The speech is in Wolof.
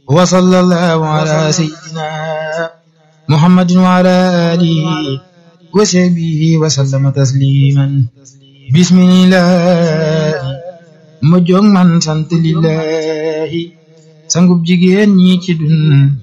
wa sallallahu ala sayyidina muhammadin wa ala alihi wa sahbihi wa sallama tasliman bismillahi ma jóg man sant lillahi sangub jigéen ñi ci dun